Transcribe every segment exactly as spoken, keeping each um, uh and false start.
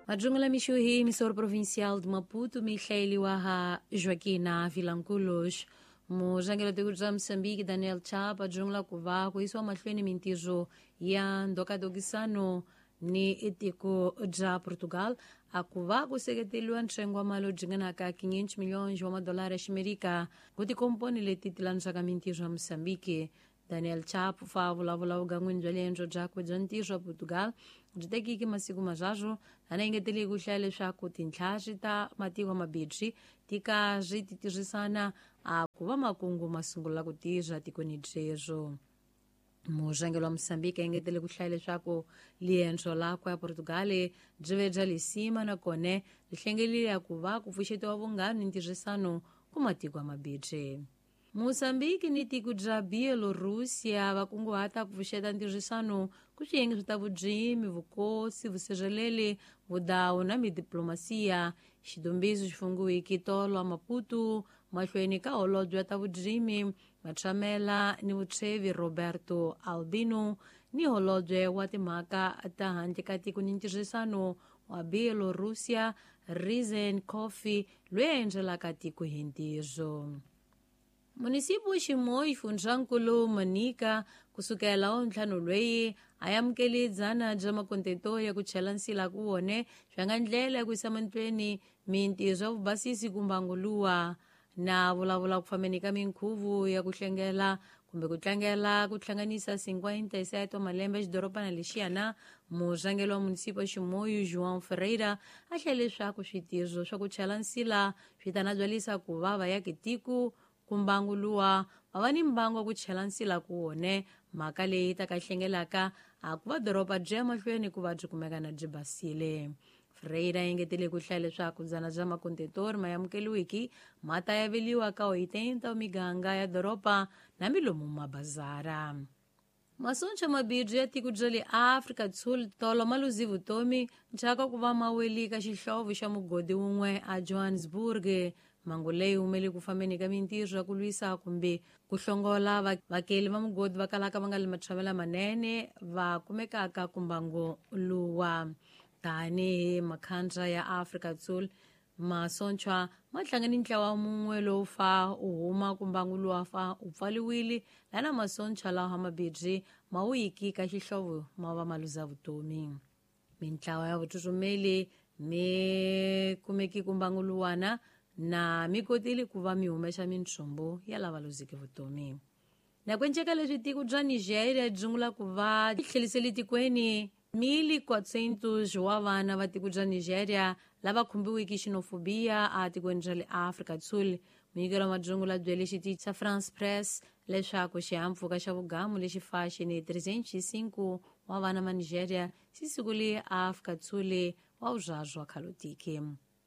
Majungla Mishuhi, emissora provincial de Maputo, Michael Waha Joaquina Vilanculos. Mujangela de Gurja Moçambique, Daniel Chapa, Jungla Kuvaku, isso é uma flene mentijo, Ian Docadoguisano, ni etiko ja Portugal. A Kuvaku segetelua ntrengo malo jinganaka quinhentos milhões de dólares americanos. Kuti compone le titilan jaga mentijo Moçambique. Daniel Chapo favulavula ugan'wini bya lenjo byakwe bya ntirho wa Portugal byi tekiki masiku majajo ana engetele ku hlaya leswaku tintlhaxi ta matiko mabidzi ti kazi ti tirhisana a ku va makungu ma sungula ku tirha tikweni byebyo. Murhangeri wa Moçambique engetele ku hlaya leswaku liendzo lakwe ya Portugal byi ve bya lisima nakone byi hlengelile ya ku va ku pfuxetiwa vunghani ni ntirhisano ku matiko mabidzi. Moçambique ni tiko bya Bielorússia va kunguhata ku pfuxeta ntirhisano ku swiyenge swa ta vudzimi, vukosi, vusirheleli, vudawu na midiplomasiya. Xidombiso xi fungiwiki tolo a Maputo mahlweni ka holobye ta vudzimi, Matramela ni vutshevi Roberto Albino ni holobye wa timhaka ta handle ka tiko ni ntirhisano wa Bielorússia Rizen Coffee loyi a endlelaka tiko hi ntirho. Munisipu Ximoyi Fundrankulu Manika kusukela ontlhanu lweyi a yamukeli dzana bya makonteto ya ku chela nsila ku wone swi nga ndlela ya ku yisa mahlweni mintirho ya vubasisi kumbanguluwa na vulavula ku fambeni ka minkhuvu ya ku hlengela kumbe ku tlangela ku hlanganisa cinquenta e sete wa malembe xidoropana lexiyana. Murhangeri wa munisipu Ximoyi João Ferreira a hlaya leswaku switirho swa ku chela nsila swi ta na byalisa ku va vaakitiko kumbanguluwa va va ni mbango wa ku chela nsila ku wone mhaka leyi ta ka hlengelaka a ku va doropa byi ya mahlweni ku va byi kumeka na byi basile. Freire engetele ku hlaya leswaku dzana bya makontetori ma yamukeliwiki ma ta yaveliwa ka oitenta wa miganga ya doropa na milomu mabazara. Masoncha mabidzi ya tiko bya le Afrika Dzul tolo ma luzi vutomi nchaka ku va ma weli ka xihlovo xa mugodi wun'we a Johannesburg. Mangu leyi humele ku fambeni ka mintirho ya ku lwisa kumbe ku hlongola vakeli va mugodi va kalaka va nga le matshlavela manene va kumekaka kumbango luwa. Tanihi makhandza ya Afrika Dzul masonchwa ma hlangani ntlawa mun'we lowu fa u huma kumbangu luwa fa u pfaliwile lana masonchwa lawa mabidzi ma wu yiki ka xihlovo ma va ma luza vutomi. Mintlawa ya vutsutsumeli mi kumeki kumbangu luwana na mikotile ku va mi humexa mintsumbu ya lava luziki vutomi. Na kwenceka leswi tiko bya Nigeria byi ngula ku va tlhelisele tikweni mille quatrocentos wa vana va tiko bya Nigeria lava khumbiwiki xinofobiya a tikweni bya le Afrika Dzul. Munyikeri wa madzungula byele xitichi xa France Press leswaku xihahampfhuka xa vugamu lexi fa xini trezentos e cinco wa vana va Nigeria xi sukule Afrika Dzul wa uzazwa khalotiki.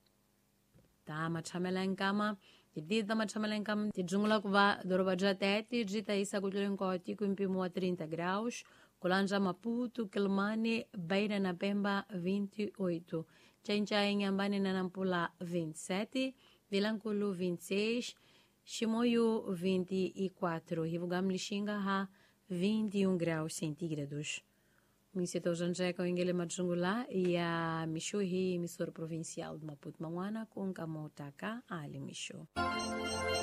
Ta mathamela nkama titi ta mathamela nkama ti dzungula ku va doroba bya Tete byi ta yisa ku tluleni kwa tiko mpimo wa thirty graus kulandza Maputo, Quelimane, Beira na Pemba vinte e oito, Chancai, Inhambane na Nampula vinte e sete, Vilanculo vinte e seis, Chimoio vinte e quatro, Rivugam Lixinga ha vinte e um graus centígrados. Minseto Janjeca Ingele Madzungula ya Mishuhi, emissora provincial de Maputo Mangwana com Camotaka Ali Mishu.